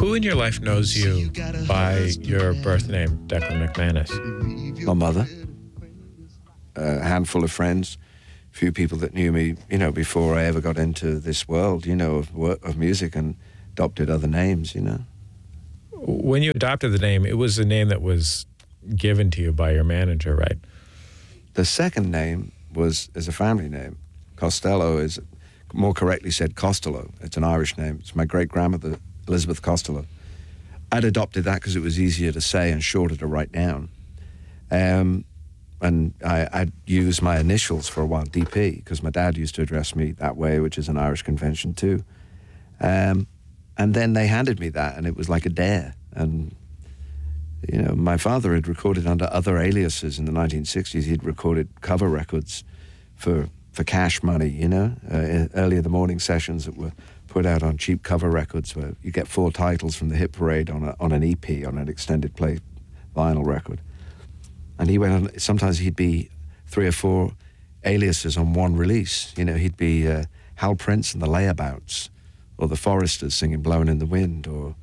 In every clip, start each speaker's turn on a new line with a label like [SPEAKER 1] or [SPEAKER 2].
[SPEAKER 1] Who in your life knows you by your birth name, Declan McManus?
[SPEAKER 2] My mother, a handful of friends, a few people that knew me, before I ever got into this world, of music, and adopted other names,
[SPEAKER 1] When you adopted the name, it was a name that was given to you by your manager, right?
[SPEAKER 2] The second name is a family name. Costello is, more correctly said, Costello. It's an Irish name. It's my great-grandmother, Elizabeth Costello. I'd adopted that because it was easier to say and shorter to write down. And I'd used my initials for a while, DP, because my dad used to address me that way, which is an Irish convention too. And then they handed me that, and it was like a dare. And my father had recorded under other aliases in the 1960s. He'd recorded cover records for cash money, early in the morning sessions that were put out on cheap cover records where you get 4 titles from the Hit Parade on an EP, on an extended play vinyl record. And he went on, sometimes he'd be 3 or 4 aliases on one release. He'd be Hal Prince and the Layabouts, or the Foresters singing Blowin' in the Wind, or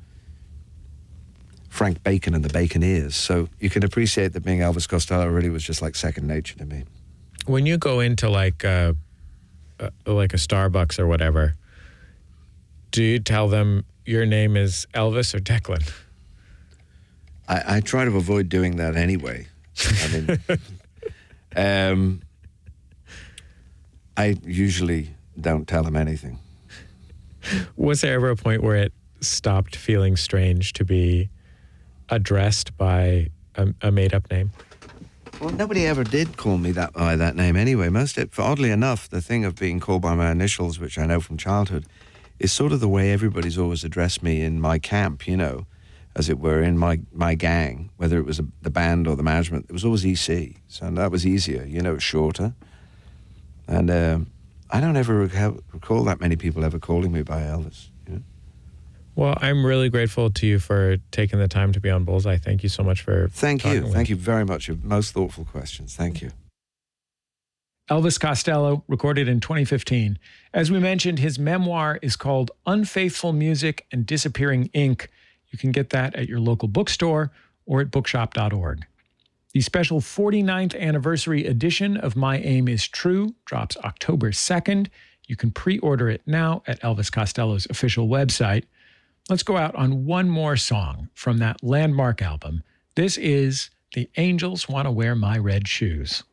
[SPEAKER 2] Frank Bacon and the Baconeers. So you can appreciate that being Elvis Costello really was just like second nature to me.
[SPEAKER 1] When you go into like a Starbucks or whatever, do you tell them your name is Elvis or Declan?
[SPEAKER 2] I try to avoid doing that anyway. I usually don't tell them anything.
[SPEAKER 1] Was there ever a point where it stopped feeling strange to be addressed by a made-up name?
[SPEAKER 2] Well, nobody ever did call me by that name anyway. Oddly enough, the thing of being called by my initials, which I know from childhood, is sort of the way everybody's always addressed me in my camp, as it were, in my gang, whether it was the band or the management. It was always EC, so that was easier, shorter. And I don't ever recall that many people ever calling me by Elvis.
[SPEAKER 1] Well, I'm really grateful to you for taking the time to be on Bullseye. Thank you so much for
[SPEAKER 2] Thank you very much. Your most thoughtful questions. Thank you.
[SPEAKER 1] Elvis Costello, recorded in 2015. As we mentioned, his memoir is called Unfaithful Music and Disappearing Ink. You can get that at your local bookstore or at bookshop.org. The special 49th anniversary edition of My Aim is True drops October 2nd. You can pre-order it now at Elvis Costello's official website. Let's go out on one more song from that landmark album. This is The Angels Want to Wear My Red Shoes.